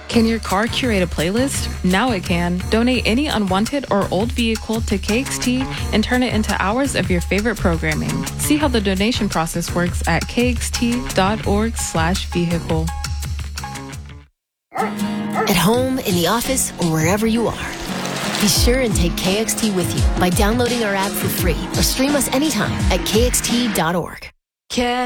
Can your car curate a playlist? Now it can. Donate any unwanted or old vehicle to KXT and turn it into hours of your favorite programming. See how the donation process works at kxt.org/vehicle. At home, in the office, or wherever you are, be sure and take KXT with you by downloading our app for free or stream us anytime at kxt.org.